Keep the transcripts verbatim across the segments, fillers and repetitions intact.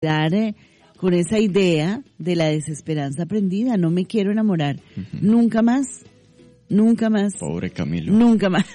dar eh, con esa idea de la desesperanza aprendida. No me quiero enamorar. Uh-huh. Nunca más. Nunca más. Pobre Camilo. Nunca más.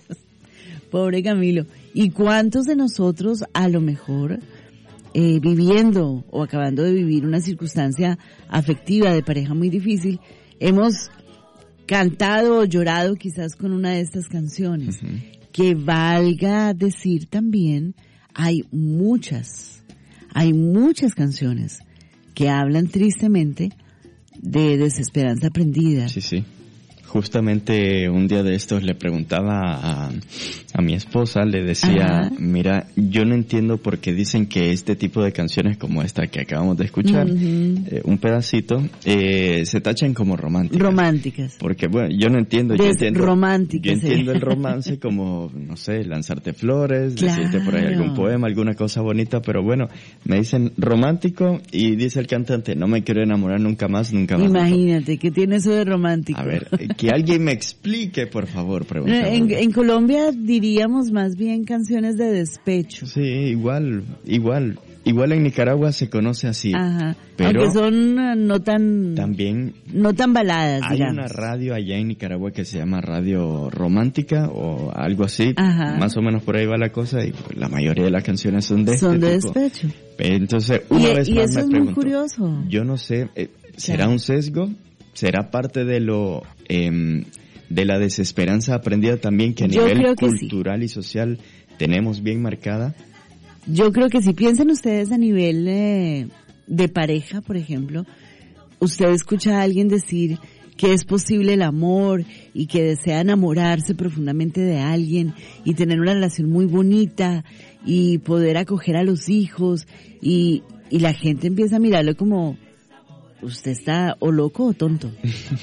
Pobre Camilo. ¿Y cuántos de nosotros a lo mejor eh, viviendo o acabando de vivir una circunstancia afectiva de pareja muy difícil, hemos cantado o llorado quizás con una de estas canciones? Uh-huh. Que valga decir también, hay muchas, hay muchas canciones que hablan tristemente de desesperanza aprendida. Sí, sí. Justamente un día de estos le preguntaba a, a mi esposa, le decía, ajá, mira, yo no entiendo por qué dicen que este tipo de canciones como esta que acabamos de escuchar, uh-huh, eh, un pedacito, eh, se tachan como románticas. Románticas. Porque bueno, yo no entiendo, yo entiendo, románticas, yo entiendo el romance como, no sé, lanzarte flores, claro, decirte por ahí algún poema, alguna cosa bonita, pero bueno, me dicen romántico y dice el cantante, no me quiero enamorar nunca más, nunca más. Imagínate, ¿qué tiene eso de romántico? A ver, que alguien me explique, por favor, preguntamos. En, en Colombia diríamos más bien canciones de despecho. Sí, igual, igual. Igual en Nicaragua se conoce así. Ajá. Pero aunque son no tan... También... No tan baladas, hay digamos. Hay una radio allá en Nicaragua que se llama Radio Romántica o algo así. Ajá. Más o menos por ahí va la cosa y la mayoría de las canciones son de son este de tipo. Despecho. Entonces, una y, vez y más eso me es pregunto, muy curioso. Yo no sé, eh, ¿será un sesgo? ¿Será parte de lo... Eh, de la desesperanza aprendida también que a Yo nivel que cultural sí. y social tenemos bien marcada? Yo creo que si piensan ustedes a nivel eh, de pareja, por ejemplo, usted escucha a alguien decir que es posible el amor y que desea enamorarse profundamente de alguien y tener una relación muy bonita y poder acoger a los hijos y, y la gente empieza a mirarlo como, usted está o loco o tonto.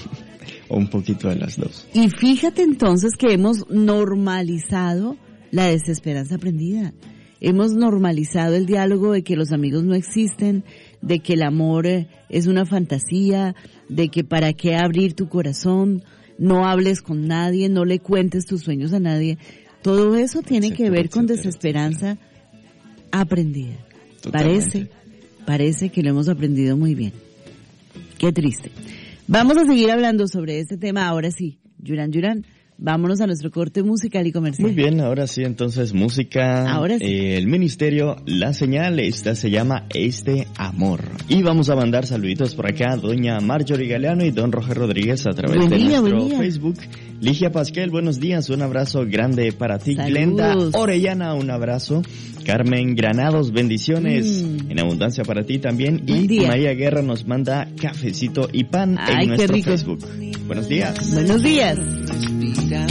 O un poquito de las dos. Y fíjate entonces que hemos normalizado la desesperanza aprendida. Hemos normalizado el diálogo de que los amigos no existen, de que el amor es una fantasía, de que para qué abrir tu corazón, no hables con nadie, no le cuentes tus sueños a nadie. Todo eso tiene etcétera, que ver con etcétera, desesperanza etcétera. Aprendida. Totalmente. Parece, parece que lo hemos aprendido muy bien. Qué triste. Vamos a seguir hablando sobre este tema ahora sí. Yuran, Yuran, vámonos a nuestro corte musical y comercial. Muy bien, ahora sí, entonces música. Ahora sí. Eh, el Ministerio La Señal, esta se llama Este Amor. Y vamos a mandar saluditos por acá a doña Marjorie Galeano y don Roger Rodríguez a través buen de día, nuestro Facebook. Ligia Pasquel, buenos días, un abrazo grande para ti. Saludos. Glenda Orellana, un abrazo. Carmen Granados, bendiciones mm. en abundancia para ti también. Buen y día. María Guerra nos manda cafecito y pan. Ay, en nuestro Facebook. Buenos días. Buenos días.